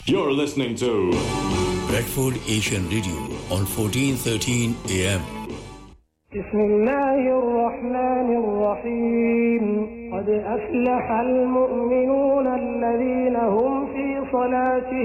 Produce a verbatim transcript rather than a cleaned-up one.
You're listening to Bradford Asian Radio on fourteen thirteen A M. بسم الله الرحمن الرحيم قد أفلح المؤمنون الذين هم في صلاتهم